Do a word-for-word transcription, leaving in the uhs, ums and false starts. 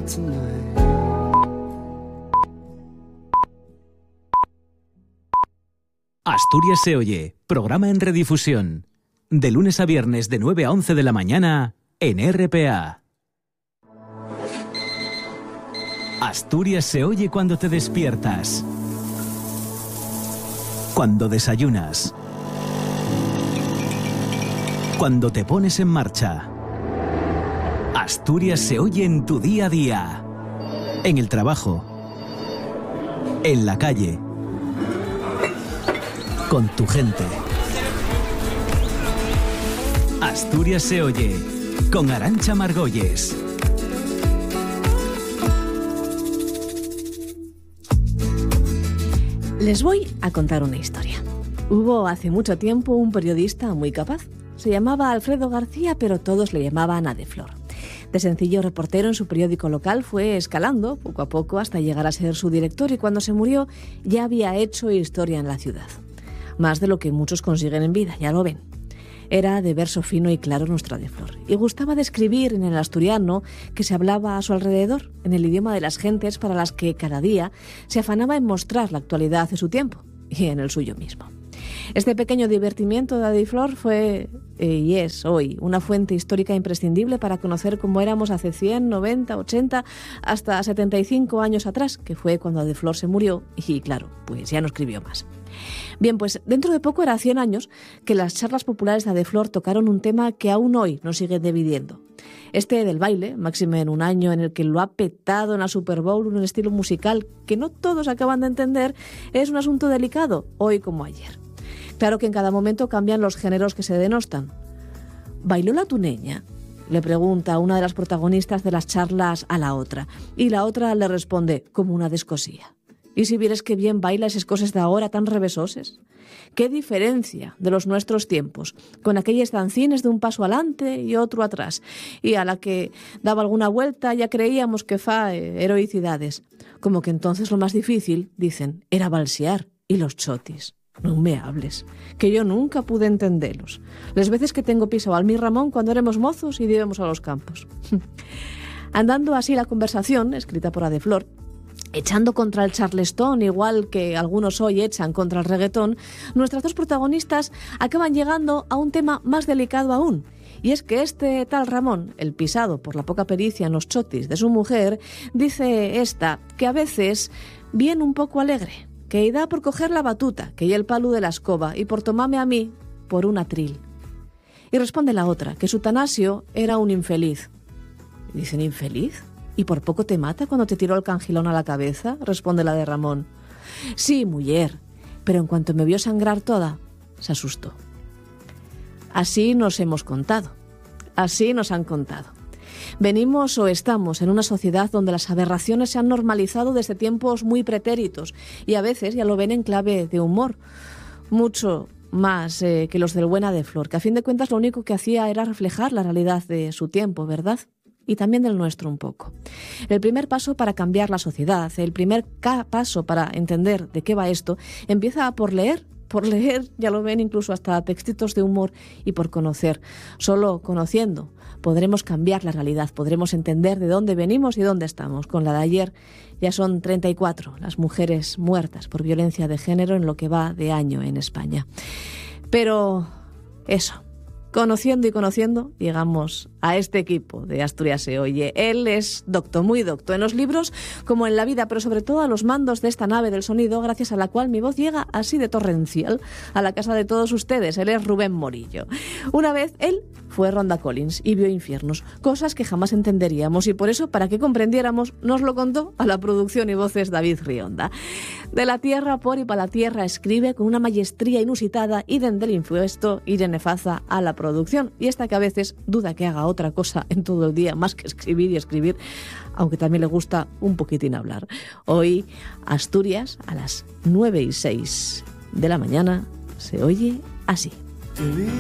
tonight. Asturias se oye, programa en redifusión. De lunes a viernes de nueve a once de la mañana en R P A. Asturias se oye cuando te despiertas, cuando desayunas, cuando te pones en marcha. Asturias se oye en tu día a día, en el trabajo, en la calle, con tu gente. Asturias se oye con Arantxa Margolles. Les voy a contar una historia. Hubo hace mucho tiempo un periodista muy capaz. Se llamaba Alfredo García, pero todos le llamaban Adeflor. De sencillo reportero en su periódico local fue escalando poco a poco hasta llegar a ser su director, y cuando se murió ya había hecho historia en la ciudad. Más de lo que muchos consiguen en vida, ya lo ven. Era de verso fino y claro nuestro Adeflor, y gustaba de escribir en el asturiano que se hablaba a su alrededor, en el idioma de las gentes para las que cada día se afanaba en mostrar la actualidad de su tiempo, y en el suyo mismo. Este pequeño divertimiento de Adeflor fue eh, y es hoy una fuente histórica imprescindible para conocer cómo éramos hace cien, noventa, ochenta, hasta setenta y cinco años atrás, que fue cuando Adeflor se murió y, claro, pues ya no escribió más. Bien, pues dentro de poco hará cien años que las charlas populares de Adeflor tocaron un tema que aún hoy nos sigue dividiendo. Este del baile, máxime en un año en el que lo ha petado en la Super Bowl un estilo musical que no todos acaban de entender, es un asunto delicado, hoy como ayer. Claro que en cada momento cambian los géneros que se denostan. ¿Bailó la tuneña?, le pregunta una de las protagonistas de las charlas a la otra, y la otra le responde como una descosía. ¿Y si vieres qué bien baila esas cosas de ahora tan revesoses? ¿Qué diferencia de los nuestros tiempos, con aquellos dancines de un paso adelante y otro atrás, y a la que daba alguna vuelta ya creíamos que fa eh, heroicidades? Como que entonces lo más difícil, dicen, era balsear y los chotis. No me hables, que yo nunca pude entenderlos. Las veces que tengo pisado al mi Ramón cuando éramos mozos y íbamos a los campos. Andando así la conversación, escrita por Adeflor, echando contra el charleston, igual que algunos hoy echan contra el reggaetón, nuestras dos protagonistas acaban llegando a un tema más delicado aún. Y es que este tal Ramón, el pisado por la poca pericia en los chotis de su mujer, dice esta que a veces viene un poco alegre, que irá por coger la batuta, que ya el palo de la escoba, y por tomarme a mí por un atril. Y responde la otra, que su Tanasio era un infeliz. Y dicen, ¿infeliz? ¿Y por poco te mata cuando te tiró el cangilón a la cabeza? Responde la de Ramón. Sí, muller, pero en cuanto me vio sangrar toda, se asustó. Así nos hemos contado, así nos han contado. Venimos o estamos en una sociedad donde las aberraciones se han normalizado desde tiempos muy pretéritos, y a veces ya lo ven en clave de humor, mucho más eh, que los del buen Adeflor, que a fin de cuentas lo único que hacía era reflejar la realidad de su tiempo, ¿verdad? Y también del nuestro un poco. El primer paso para cambiar la sociedad, el primer ca- paso para entender de qué va esto, empieza por leer, por leer, ya lo ven, incluso hasta textitos de humor, y por conocer. Solo conociendo podremos cambiar la realidad, podremos entender de dónde venimos y dónde estamos. Con la de ayer ya son treinta y cuatro las mujeres muertas por violencia de género en lo que va de año en España. Pero eso, conociendo y conociendo, llegamos a este equipo de Asturias se oye. Él es docto, muy docto, en los libros como en la vida, pero sobre todo a los mandos de esta nave del sonido, gracias a la cual mi voz llega así de torrencial a la casa de todos ustedes. Él es Rubén Morillo. Una vez él fue Ronda Collins y vio infiernos, cosas que jamás entenderíamos, y por eso, para que comprendiéramos, nos lo contó a la producción y voces David Rionda. De la tierra por y para la tierra escribe con una maestría inusitada, y desde el impuesto Irene Faza a la producción, y esta que a veces duda que haga otra cosa en todo el día más que escribir y escribir, aunque también le gusta un poquitín hablar. Hoy Asturias a las nueve y seis de la mañana se oye así.